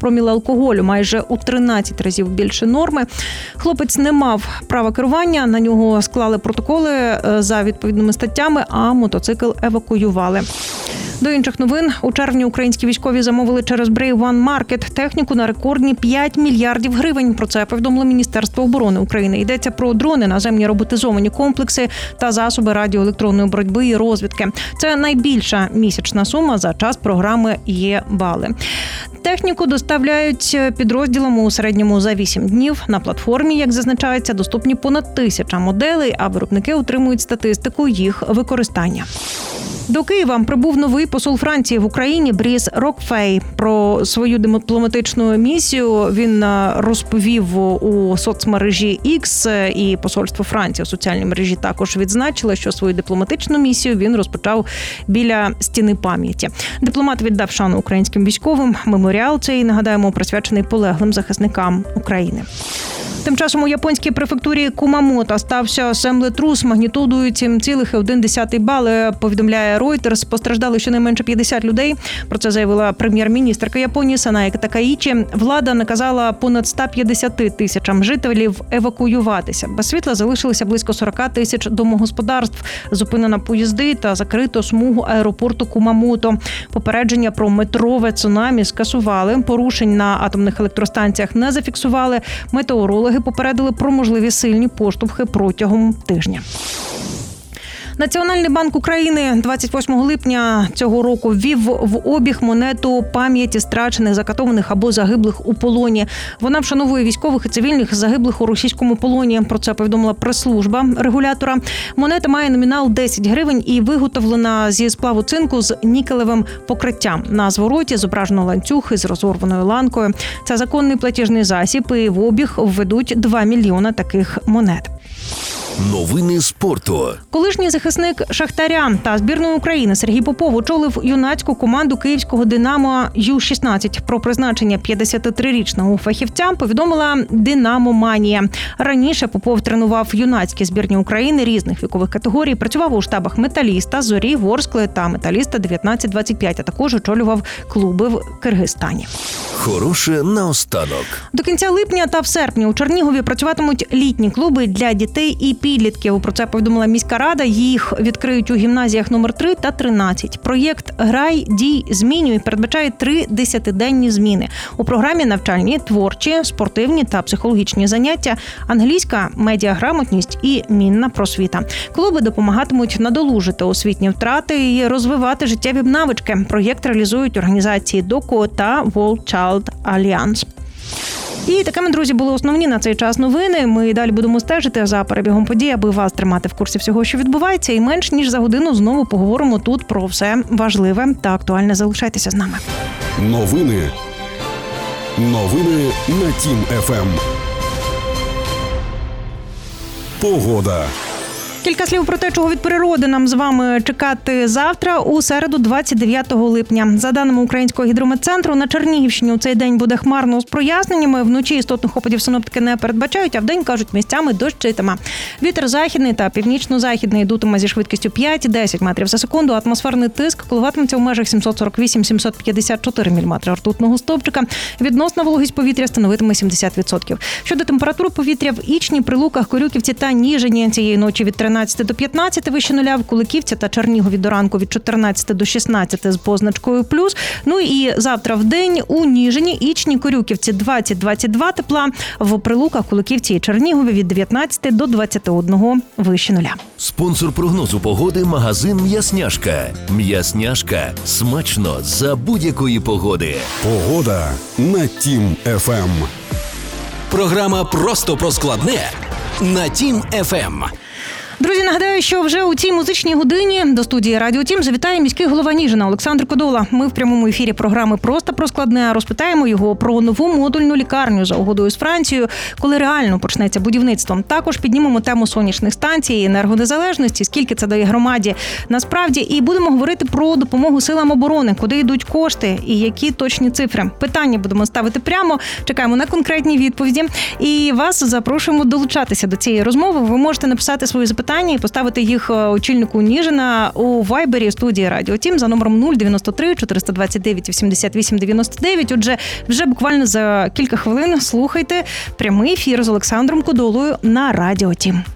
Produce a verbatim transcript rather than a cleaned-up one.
проміли алкоголю, майже у тринадцять разів більше норми. Хлопець не мав права керування, на нього склали протоколи за відповідними статтями, а мотоцикл евакуювали. До інших новин. У червні українські військові замовили через Brave One Market техніку на рекордні п'ять мільярдів гривень. Про це повідомило Міністерство оборони України. Йдеться про дрони, наземні роботизовані комплекси та засоби радіоелектронної боротьби і розвідки. Це найбільша місячна сума за час програми «Є-бали». Техніку доставляють підрозділам у середньому за вісім днів. На платформі, як зазначається, доступні понад тисяча моделей, а виробники отримують статистику їх використання. До Києва прибув новий посол Франції в Україні Бріс Рокфей. Про свою дипломатичну місію він розповів у соцмережі X, і посольство Франції у соціальній мережі також відзначило, що свою дипломатичну місію він розпочав біля стіни пам'яті. Дипломат віддав шану українським військовим. Меморіал цей, нагадаємо, присвячений полеглим захисникам України. Тим часом у японській префектурі Кумамото стався землетрус магнітудою сім цілих одна десята бали, повідомляє Reuters. Постраждали щонайменше п'ятдесят людей. Про це заявила прем'єр-міністерка Японії Санае Такаїчі. Влада наказала понад ста п'ятдесяти тисячам жителів евакуюватися. Без світла залишилися близько сорок тисяч домогосподарств. Зупинено поїзди та закрито смугу аеропорту Кумамото. Попередження про метрове цунамі скасували. Порушень на атомних електростанціях не зафіксували. Метеорологи попередили про можливі сильні поштовхи протягом тижня. Національний банк України двадцять восьмого липня цього року ввів в обіг монету пам'яті страчених, закатованих або загиблих у полоні. Вона вшановує військових і цивільних загиблих у російському полоні. Про це повідомила прес-служба регулятора. Монета має номінал десять гривень і виготовлена зі сплаву цинку з нікелевим покриттям. На звороті зображено ланцюг із розорваною ланкою. Це законний платіжний засіб, і в обіг введуть два мільйони таких монет. Новини спорту. Колишній захисник «Шахтаря» та збірної України Сергій Попов очолив юнацьку команду київського «Динамо» ю шістнадцять. Про призначення п'ятдесятитрирічного фахівця повідомила «Динамо-манія». Раніше Попов тренував юнацькі збірні України різних вікових категорій, працював у штабах «Металіста», «Зорі», «Ворскли» та «Металіста» дев'ятнадцять двадцять п'ять, а також очолював клуби в Киргизстані. Хороше наостанок. До кінця липня та в серпні у Чернігові працюватимуть літні клуби для дітей і підлітків. Про це повідомила міська рада. Їх відкриють у гімназіях номер три та тринадцять. Проєкт «Грай, дій, змінюй» передбачає три десятиденні зміни. У програмі навчальні, творчі, спортивні та психологічні заняття, англійська, медіаграмотність і мінна просвіта. Клуби допомагатимуть надолужити освітні втрати і розвивати життєві навички. Проєкт реалізують організації ДОКО та World Child Alliance. І такими, друзі, були основні на цей час новини. Ми далі будемо стежити за перебігом подій, аби вас тримати в курсі всього, що відбувається. І менш ніж за годину знову поговоримо тут про все важливе та актуальне. Залишайтеся з нами. Новини. Новини на Тім еф ем. Погода. Кілька слів про те, чого від природи нам з вами чекати завтра, у середу, двадцять дев'ятого липня. За даними Українського гідрометцентру, на Чернігівщині у цей день буде хмарно з проясненнями. Вночі істотних опадів синоптики не передбачають, а вдень, кажуть, місцями дощитиме. Вітер західний та північно-західний дутиме зі швидкістю п'ять-десять метрів за секунду. Атмосферний тиск коливатиметься в межах сімсот сорок вісім - сімсот п'ятдесят чотири міліметри ртутного стовпчика. Відносна вологість повітря становитиме сімдесят відсотків. Щодо температури повітря в Ічні, Прилуках, Корюківці та Ніжині цієї ночі від тринадцяти до п'ятнадцяти вище нуля, в Куликівці та Чернігові до ранку від чотирнадцяти до шістнадцяти з позначкою плюс. Ну і завтра в день у Ніжині, Ічні, Корюківці двадцять - двадцять два тепла, в Прилуках, Куликівці і Чернігові від дев'ятнадцяти до двадцяти одного вище нуля. Спонсор прогнозу погоди – магазин «М'ясняшка». «М'ясняшка» – смачно за будь-якої погоди. Погода на Тім еф ем. Програма «Просто про складне» на Тім еф ем. Друзі, нагадаю, що вже у цій музичній годині до студії Радіо Тім завітає міський голова Ніжина Олександр Кодола. Ми в прямому ефірі програми «Просто про складне» розпитаємо його про нову модульну лікарню за угодою з Францією, коли реально почнеться будівництво. Також піднімемо тему сонячних станцій і енергонезалежності, скільки це дає громаді насправді, і будемо говорити про допомогу силам оборони, куди йдуть кошти і які точні цифри. Питання будемо ставити прямо, чекаємо на конкретні відповіді і вас запрошуємо долучатися до цієї розмови. Ви можете написати свої запитання запитання і поставити їх очільнику Ніжина у вайбері студії Радіо Тім за номером нуль дев'яносто три чотириста двадцять дев'ять вісімдесят вісім дев'яносто дев'ять. Отже, вже буквально за кілька хвилин слухайте прямий ефір з Олександром Кодолою на Радіо Тім.